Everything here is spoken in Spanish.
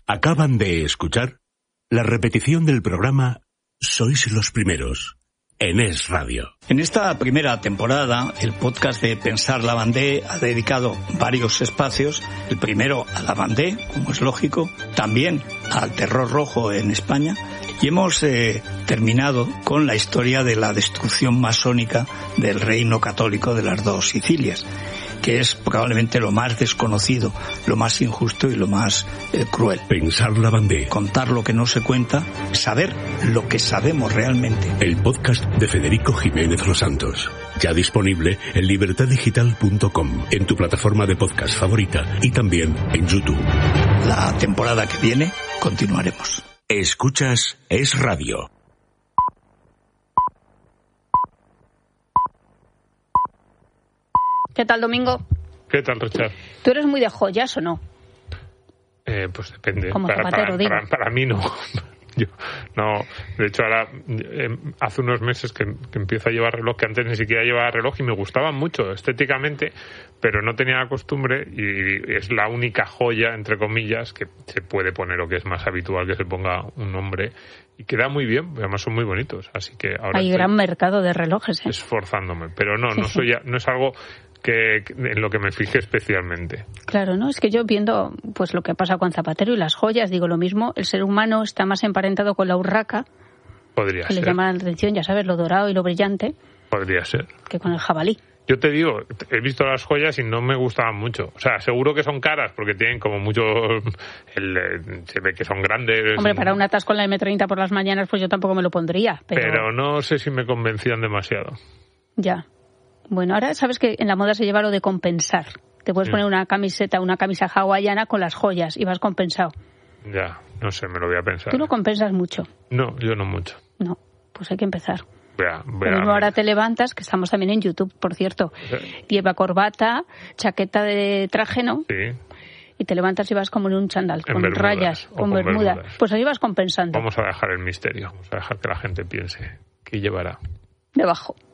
Acaban de escuchar la repetición del programa Sois los Primeros, en Es Radio. En esta primera temporada, el podcast de Pensar Lavandé ha dedicado varios espacios. El primero a Lavandé, como es lógico, también al terror rojo en España. Y hemos terminado con la historia de la destrucción masónica del reino católico de las dos Sicilias, que es probablemente lo más desconocido, lo más injusto y lo más cruel. Pensar Lavandé. Contar lo que no se cuenta, saber lo que sabemos realmente. El podcast de Federico Jiménez Los Santos. Ya disponible en libertaddigital.com, en tu plataforma de podcast favorita y también en YouTube. La temporada que viene continuaremos. Escuchas Es Radio. ¿Qué tal, Domingo? ¿Qué tal, Richard? ¿Tú eres muy de joyas o no? Pues depende. Como zapatero, digo. Para mí no. Yo no. De hecho, ahora hace unos meses que empiezo a llevar reloj, que antes ni siquiera llevaba reloj y me gustaban mucho estéticamente, pero no tenía la costumbre y es la única joya, entre comillas, que se puede poner o que es más habitual que se ponga un nombre y queda muy bien, además son muy bonitos, así que ahora hay gran mercado de relojes, esforzándome, pero no es algo que en lo que me fije especialmente. Claro, ¿no? Es que yo viendo pues lo que pasa con Zapatero y las joyas, digo lo mismo, el ser humano está más emparentado con la urraca, podría que ser. le llama la atención, ya sabes, lo dorado y lo brillante, podría ser, que con el jabalí. Yo te digo, he visto las joyas y no me gustaban mucho. O sea, seguro que son caras porque tienen como mucho... se ve que son grandes. Hombre, para un atasco en la M30 por las mañanas, pues yo tampoco me lo pondría. Pero no sé si me convencían demasiado. Ya. Bueno, ahora sabes que en la moda se lleva lo de compensar. Te puedes poner una camiseta, una camisa hawaiana con las joyas y vas compensado. Ya, no sé, me lo voy a pensar. ¿Tú no compensas mucho? No, yo no mucho. No, pues hay que empezar. Vea, ahora te levantas, que estamos también en YouTube, por cierto. Lleva corbata, chaqueta de traje, ¿no? Sí. Y te levantas y vas como en un chándal, con bermudas, rayas, con bermuda. Pues ahí vas compensando. Vamos a dejar el misterio, vamos a dejar que la gente piense qué llevará. Debajo.